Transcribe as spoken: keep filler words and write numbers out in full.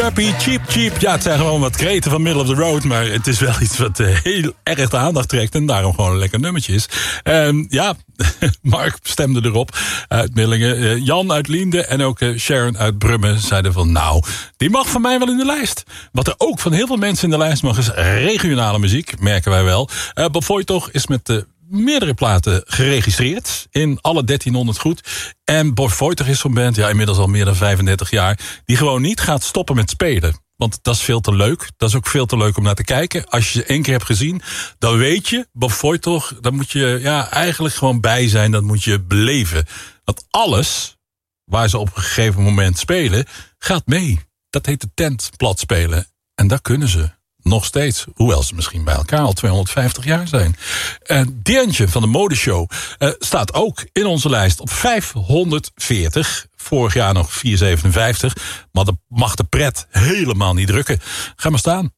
Chirpy, cheap, cheap. Ja, het zijn gewoon wat kreten van middle of the road. Maar het is wel iets wat uh, heel erg de aandacht trekt. En daarom gewoon een lekker nummertje is. Um, ja, Mark stemde erop uit Millingen. Uh, Jan uit Liende en ook uh, Sharon uit Brummen zeiden van... nou, die mag van mij wel in de lijst. Wat er ook van heel veel mensen in de lijst mag is regionale muziek. Merken wij wel. Uh, Bob Voigt is met... Uh, meerdere platen geregistreerd. In alle dertienhonderd goed. En Bob Voigt is zo'n band, ja, inmiddels al meer dan vijfendertig jaar... die gewoon niet gaat stoppen met spelen. Want dat is veel te leuk. Dat is ook veel te leuk om naar te kijken. Als je ze één keer hebt gezien, dan weet je... Bob Voigt toch, dan moet je ja, eigenlijk gewoon bij zijn. Dat moet je beleven. Want alles waar ze op een gegeven moment spelen... gaat mee. Dat heet de tent plat spelen. En dat kunnen ze. Nog steeds, hoewel ze misschien bij elkaar al tweehonderdvijftig jaar zijn. En Deantje van de Modeshow uh, staat ook in onze lijst op vijfhonderdveertig. Vorig jaar nog vierhonderdzevenenvijftig. Maar dat mag de pret helemaal niet drukken. Ga maar staan.